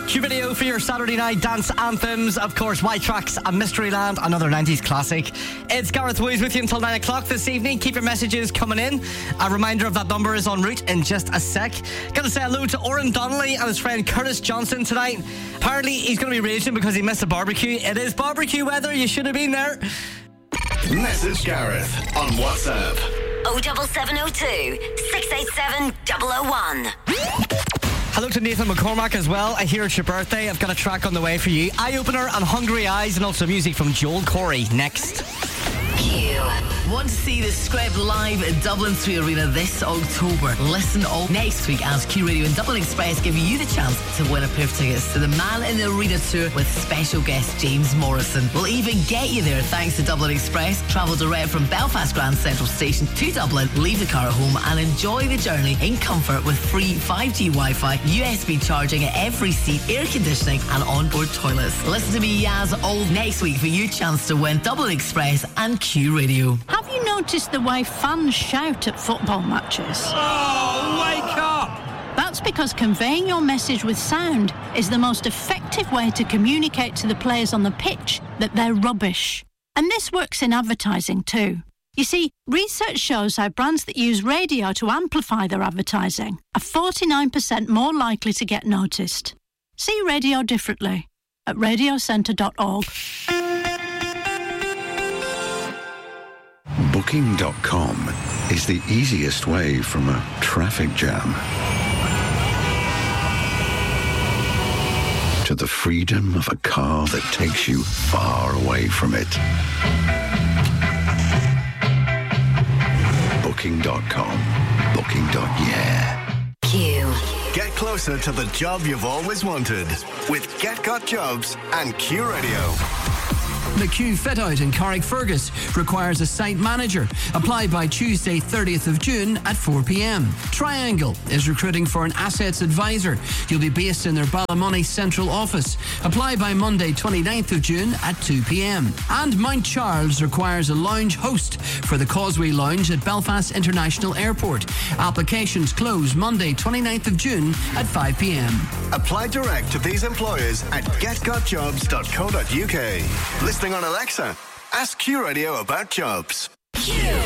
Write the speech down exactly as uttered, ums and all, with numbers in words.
Q video for your Saturday night dance anthems. Of course, White Tracks and Mysteryland, another nineties classic. It's Gareth Woods with you until nine o'clock this evening. Keep your messages coming in. A reminder of that number is en route in just a sec. Gotta say hello to Oren Donnelly and his friend Curtis Johnson tonight. Apparently, he's going to be raging because he missed a barbecue. It is barbecue weather. You should have been there. Message Gareth on WhatsApp. oh seven seven oh two, six eight seven, double oh one. Hello to Nathan McCormack as well. I hear it's your birthday. I've got a track on the way for you. Eye Opener and Hungry Eyes, and also music from Joel Corey next. Q. Want to see the Screb live at Dublin three Arena this October? Listen all next week as Q Radio and Dublin Express give you the chance to win a pair of tickets to the Man in the Arena tour with special guest James Morrison. We'll even get you there thanks to Dublin Express. Travel direct from Belfast Grand Central Station to Dublin, leave the car at home and enjoy the journey in comfort with free five G Wi-Fi, U S B charging at every seat, air conditioning and onboard toilets. Listen to me, Yaz, all next week for your chance to win Dublin Express and Q Radio. Have you noticed the way fans shout at football matches? Oh, wake up! That's because conveying your message with sound is the most effective way to communicate to the players on the pitch that they're rubbish. And this works in advertising too. You see, research shows how brands that use radio to amplify their advertising are forty-nine percent more likely to get noticed. See radio differently at radio centre dot org. Booking dot com is the easiest way from a traffic jam to the freedom of a car that takes you far away from it. Booking dot com. Booking. Yeah. Q. Get closer to the job you've always wanted with Get Got Jobs and Q Radio. The Q Fit Out in Carrickfergus requires a site manager. Apply by Tuesday, thirtieth of June at four p.m. Triangle is recruiting for an assets advisor. You'll be based in their Ballymoney central office. Apply by Monday, twenty-ninth of June at two p.m. And Mount Charles requires a lounge host for the Causeway Lounge at Belfast International Airport. Applications close Monday, twenty-ninth of June at five p.m. Apply direct to these employers at get got jobs dot co dot uk. Listening on Alexa, ask Q Radio about jobs. Q.